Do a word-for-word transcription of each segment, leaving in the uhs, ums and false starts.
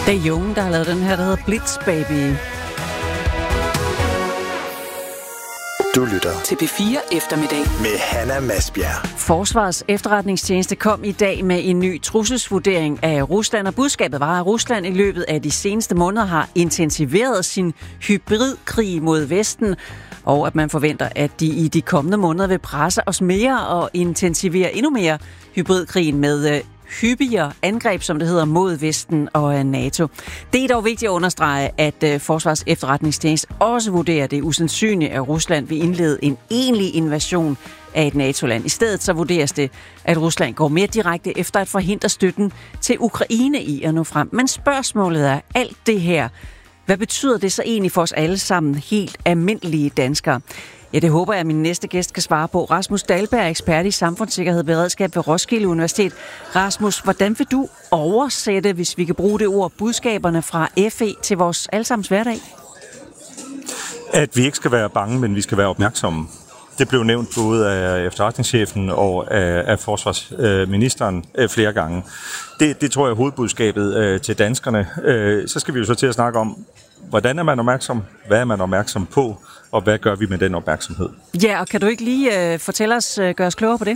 Det er Jung, der har lavet den her, der hedder Blitz Baby. Du lytter til P fire Eftermiddag med Hanna Masbjerg. Forsvarets efterretningstjeneste kom i dag med en ny trusselsvurdering af Rusland, og budskabet var, at Rusland i løbet af de seneste måneder har intensiveret sin hybridkrig mod Vesten, og at man forventer, at de i de kommende måneder vil presse os mere og intensivere endnu mere hybridkrigen med hyppigere angreb, som det hedder, mod Vesten og NATO. Det er dog vigtigt at understrege, at Forsvarets efterretningstjeneste også vurderer det usandsynligt, at Rusland vil indlede en egentlig invasion af et NATO-land. I stedet så vurderes det, at Rusland går mere direkte efter at forhindre støtten til Ukraine i at nå frem. Men spørgsmålet er, alt det her, hvad betyder det så egentlig for os alle sammen, helt almindelige danskere? Ja, det håber jeg, at min næste gæst kan svare på. Rasmus Dahlberg er ekspert i samfundssikkerhed og beredskab ved Roskilde Universitet. Rasmus, hvordan vil du oversætte, hvis vi kan bruge det ord, budskaberne fra F E til vores allesammens hverdag? At vi ikke skal være bange, men vi skal være opmærksomme. Det blev nævnt både af efterretningschefen og af, af forsvarsministeren øh, flere gange. Det, det tror jeg er hovedbudskabet øh, til danskerne. Øh, så skal vi jo så til at snakke om, hvordan er man opmærksom, hvad er man opmærksom på, og hvad gør vi med den opmærksomhed? Ja, og kan du ikke lige øh, fortælle os, øh, gøre os klogere på det?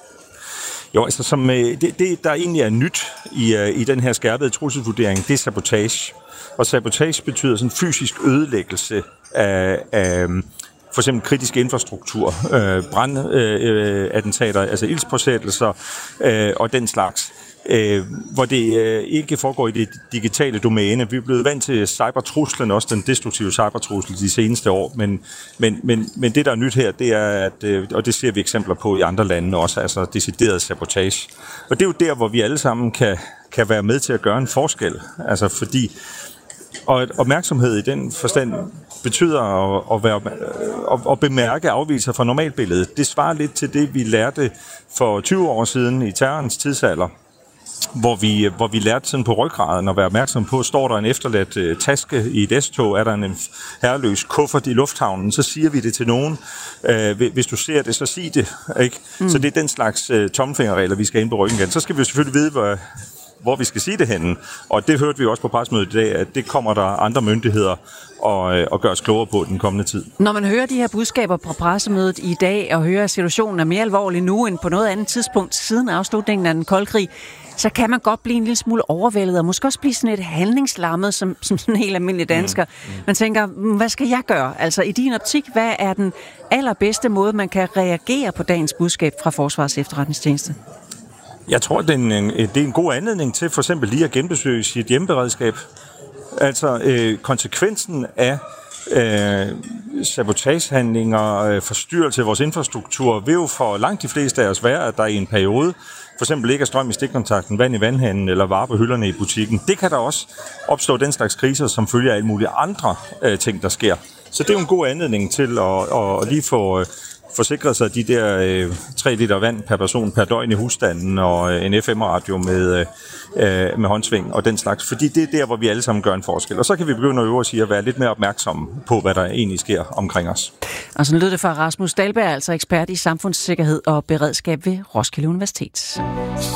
Jo, altså som, øh, det, det, der egentlig er nyt i, øh, i den her skærpede trusselsvurdering, det er sabotage. Og sabotage betyder sådan fysisk ødelæggelse af, af for eksempel kritisk infrastruktur, øh, brandattentater, øh, altså ildspåsættelser øh, og den slags. Øh, hvor det øh, ikke foregår i det digitale domæne. Vi er blevet vant til cybertruslen, også den destruktive cybertrussel de seneste år, men, men, men, men det, der er nyt her, det er, at, øh, og det ser vi eksempler på i andre lande også, altså decideret sabotage. Og det er jo der, hvor vi alle sammen kan, kan være med til at gøre en forskel, altså fordi, og opmærksomhed i den forstand betyder at, at, være, at, at bemærke afvigelser fra normalbilledet. Det svarer lidt til det, vi lærte for tyve år siden i terrorens tidsalder, hvor vi, hvor vi lærte sådan på ryggraden at være opmærksom på, står der en efterladt uh, taske i et S-tog, er der en herreløs kuffert i lufthavnen, så siger vi det til nogen. Uh, hvis du ser det, så sig det. Ikke? Mm. Så det er den slags uh, tommelfingerregler, vi skal ind på ryggen igen. Så skal vi selvfølgelig vide, hvor, hvor vi skal sige det henne. Og det hørte vi også på pressemødet i dag, at det kommer der andre myndigheder og, og gør os klogere på den kommende tid. Når man hører de her budskaber på pressemødet i dag, og hører, at situationen er mere alvorlig nu end på noget andet tidspunkt siden afslutningen af den kolde krig, så kan man godt blive en lille smule overvældet, og måske også blive sådan et handlingslammet, som, som sådan en helt almindelig dansker. Mm, mm. Man tænker, hvad skal jeg gøre? Altså i din optik, hvad er den allerbedste måde, man kan reagere på dagens budskab fra Forsvarets efterretningstjeneste? Jeg tror, det er en, det er en god anledning til for eksempel lige at genbesøge sit hjemmeberedskab. Altså øh, konsekvensen af øh, sabotagehandlinger, øh, forstyrrelse af vores infrastruktur, vil jo for langt de fleste af os være, at der i en periode for eksempel ikke er strøm i stikkontakten, vand i vandhanen eller varer på hylderne i butikken. Det kan der også opstå den slags kriser, som følger af alle mulige andre øh, ting, der sker. Så det er jo en god anledning til at, at lige få øh, forsikret sig de der øh, tre liter vand per person per døgn i husstanden og øh, en F M-radio med, øh, med håndsving og den slags. Fordi det er der, hvor vi alle sammen gør en forskel. Og så kan vi begynde at øve os i at være lidt mere opmærksomme på, hvad der egentlig sker omkring os. Og så lød det fra Rasmus Dahlberg, altså ekspert i samfundssikkerhed og beredskab ved Roskilde Universitet.